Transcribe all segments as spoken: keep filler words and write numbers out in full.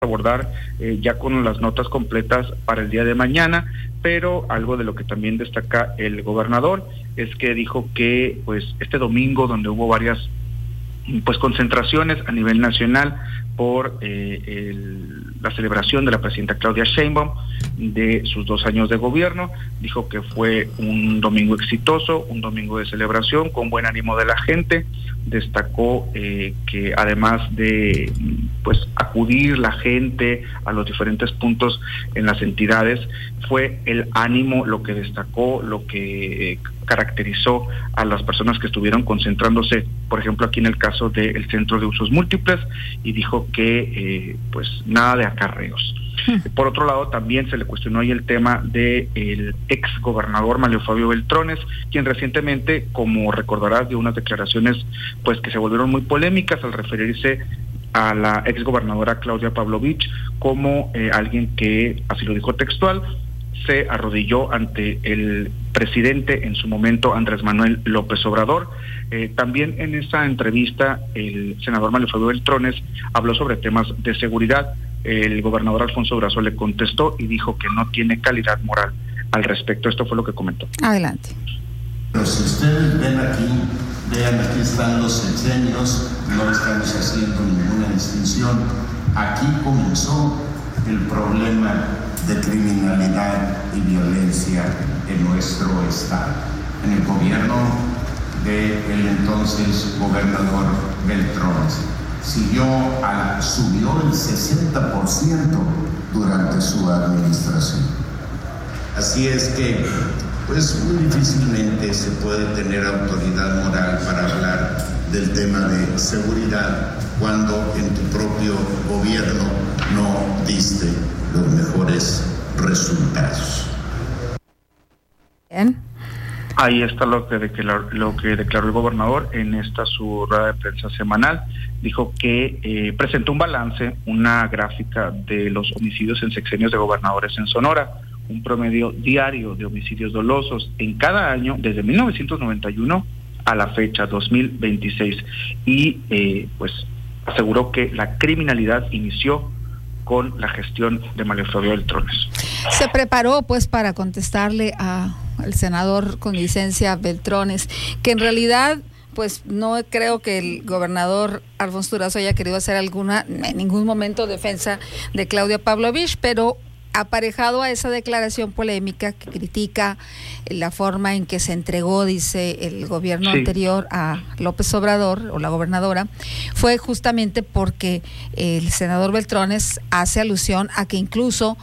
abordar eh, ya con las notas completas para el día de mañana, pero algo de lo que también destaca el gobernador es que dijo que pues este domingo, donde hubo varias pues concentraciones a nivel nacional por eh, el, la celebración de la presidenta Claudia Sheinbaum de sus dos años de gobierno, dijo que fue un domingo exitoso, un domingo de celebración con buen ánimo de la gente. Destacó eh, que además de pues acudir la gente a los diferentes puntos en las entidades, fue el ánimo lo que destacó, lo que eh, caracterizó a las personas que estuvieron concentrándose, por ejemplo aquí en el caso del Centro de Usos Múltiples, y dijo que eh, pues nada de acarreos. Por otro lado, también se le cuestionó ahí el tema del ex gobernador Manlio Fabio Beltrones, quien recientemente, como recordarás, dio unas declaraciones pues que se volvieron muy polémicas al referirse a la ex gobernadora Claudia Pavlovich como eh, alguien que, así lo dijo textual, se arrodilló ante el presidente en su momento, Andrés Manuel López Obrador. Eh, también en esa entrevista el senador Manlio Fabio Beltrones habló sobre temas de seguridad. El gobernador Alfonso Durazo le contestó y dijo que no tiene calidad moral al respecto. Esto fue lo que comentó. Adelante. Pero si ustedes ven aquí, vean, aquí están los sexenios, no estamos haciendo ninguna distinción. Aquí comenzó el problema de criminalidad y violencia en nuestro estado, en el gobierno del entonces gobernador Beltrones. Siguió a, subió el sesenta por ciento durante su administración. Así es que, pues muy difícilmente se puede tener autoridad moral para hablar del tema de seguridad cuando en tu propio gobierno no diste los mejores resultados. Bien. Ahí está lo que declaró, lo que declaró el gobernador en esta su rueda de prensa semanal. Dijo que eh, presentó un balance, una gráfica de los homicidios en sexenios de gobernadores en Sonora, un promedio diario de homicidios dolosos en cada año desde mil novecientos noventa y uno a la fecha dos mil veintiséis, y eh, pues aseguró que la criminalidad inició con la gestión de Manlio Fabio Beltrones. Se preparó pues para contestarle a al senador con licencia Beltrones, que en realidad pues no creo que el gobernador Alfonso Durazo haya querido hacer alguna, en ningún momento, defensa de Claudia Pavlovich, pero aparejado a esa declaración polémica que critica la forma en que se entregó, dice, el gobierno sí. anterior a López Obrador o la gobernadora, fue justamente porque el senador Beltrones hace alusión a que incluso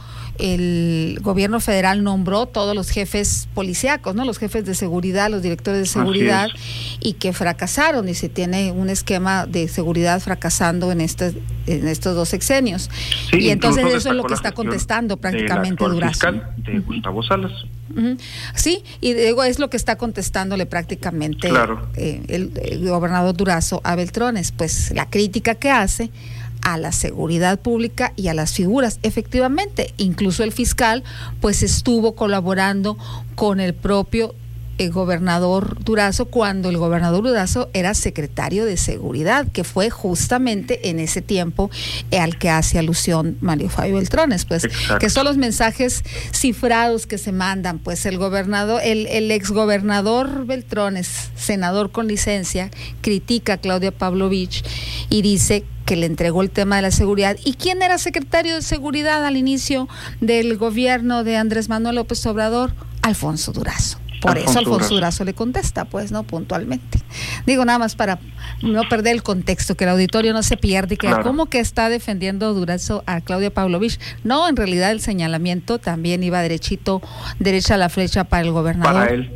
el gobierno federal nombró todos los jefes policíacos, ¿no? Los jefes de seguridad, los directores de seguridad, y que fracasaron, y se tiene un esquema de seguridad fracasando en este, en estos dos sexenios. Sí, y entonces eso es lo que está contestando prácticamente Durazo. De uh-huh. Gustavo Salas. Uh-huh. Sí, y digo, es lo que está contestándole prácticamente claro. eh, el, el gobernador Durazo a Beltrones, pues la crítica que hace a la seguridad pública y a las figuras. Efectivamente, incluso el fiscal pues estuvo colaborando con el propio eh, gobernador Durazo cuando el gobernador Durazo era secretario de seguridad, que fue justamente en ese tiempo eh, al que hace alusión Manlio Fabio Beltrones, pues Exacto. que son los mensajes cifrados que se mandan. Pues el gobernador, el, el exgobernador Beltrones, senador con licencia, critica a Claudia Pavlovich y dice que le entregó el tema de la seguridad. ¿Y quién era secretario de seguridad al inicio del gobierno de Andrés Manuel López Obrador? Alfonso Durazo. Por Alfonso eso Alfonso Durazo. Durazo le contesta, pues, ¿no? Puntualmente. Digo, nada más para no perder el contexto, que el auditorio no se pierde, que claro. ¿Cómo que está defendiendo Durazo a Claudia Pavlovich? No, en realidad el señalamiento también iba derechito, derecha a la flecha para el gobernador. Para él.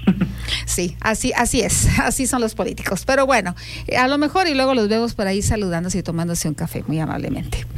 Sí, así así es, así son los políticos. Pero bueno, a lo mejor y luego los vemos por ahí saludándose y tomándose un café, muy amablemente.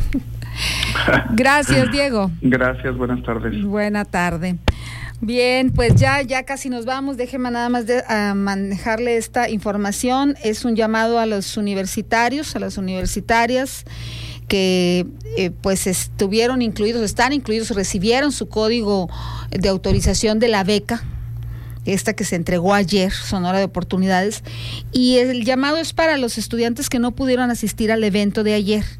Gracias, Diego. Gracias, buenas tardes. Buena tarde. Bien, pues ya ya casi nos vamos. Déjeme nada más de, uh, manejarle esta información. Es un llamado a los universitarios, a las universitarias que eh, pues estuvieron incluidos, están incluidos, recibieron su código de autorización de la beca, esta que se entregó ayer, Sonora de Oportunidades, y el llamado es para los estudiantes que no pudieron asistir al evento de ayer,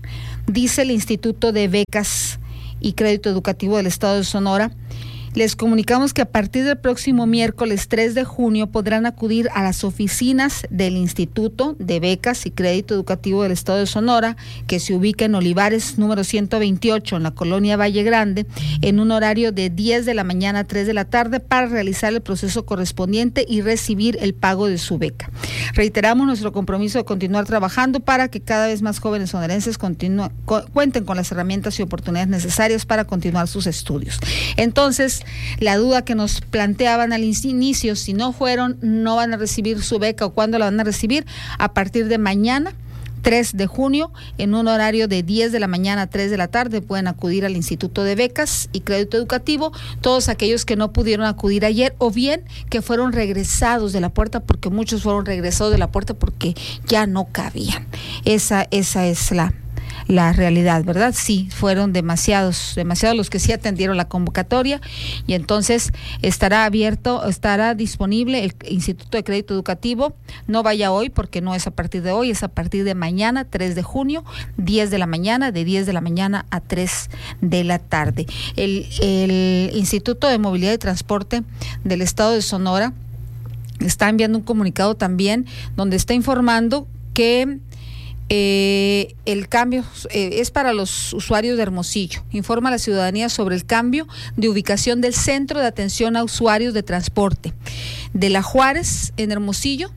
Dice el Instituto de Becas y Crédito Educativo del Estado de Sonora: les comunicamos que a partir del próximo miércoles tres de junio podrán acudir a las oficinas del Instituto de Becas y Crédito Educativo del Estado de Sonora, que se ubica en Olivares número ciento veintiocho, en la colonia Valle Grande, en un horario de diez de la mañana a tres de la tarde, para realizar el proceso correspondiente y recibir el pago de su beca. Reiteramos nuestro compromiso de continuar trabajando para que cada vez más jóvenes sonorenses continúen, cu- cuenten con las herramientas y oportunidades necesarias para continuar sus estudios. Entonces, la duda que nos planteaban al inicio, si no fueron, no van a recibir su beca o cuándo la van a recibir, a partir de mañana, tres de junio, en un horario de diez de la mañana a tres de la tarde, pueden acudir al Instituto de Becas y Crédito Educativo, todos aquellos que no pudieron acudir ayer, o bien que fueron regresados de la puerta, porque muchos fueron regresados de la puerta porque ya no cabían. Esa, esa es la... la realidad, ¿verdad? Sí, fueron demasiados, demasiados los que sí atendieron la convocatoria, y entonces estará abierto, estará disponible el Instituto de Crédito Educativo. No vaya hoy porque no es a partir de hoy, es a partir de mañana, tres de junio, diez de la mañana, de diez de la mañana a tres de la tarde. El, el Instituto de Movilidad y Transporte del Estado de Sonora está enviando un comunicado también donde está informando que Eh, el cambio eh, es para los usuarios de Hermosillo. Informa a la ciudadanía sobre el cambio de ubicación del Centro de Atención a Usuarios de Transporte de la Juárez en Hermosillo,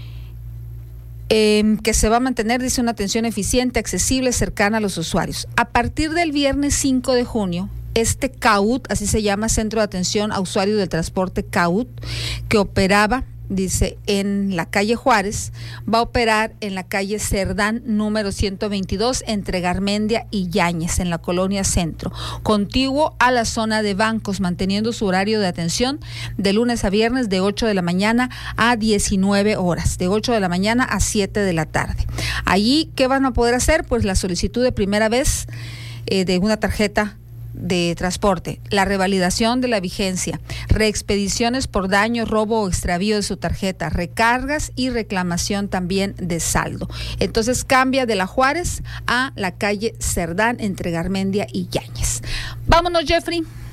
eh, que se va a mantener, dice, una atención eficiente, accesible, cercana a los usuarios. A partir del viernes cinco de junio, este C A U T, así se llama, Centro de Atención a Usuarios del Transporte C A U T, que operaba, dice, en la calle Juárez, va a operar en la calle Cerdán número ciento veintidós, entre Garmendia y Yáñez, en la colonia Centro, contiguo a la zona de bancos, manteniendo su horario de atención de lunes a viernes de ocho de la mañana a diecinueve horas, de ocho de la mañana a siete de la tarde. Allí, ¿qué van a poder hacer? Pues la solicitud de primera vez eh, de una tarjeta de transporte, la revalidación de la vigencia, reexpediciones por daño, robo o extravío de su tarjeta, recargas y reclamación también de saldo. Entonces cambia de la Juárez a la calle Cerdán, entre Garmendia y Yáñez. Vámonos, Jeffrey.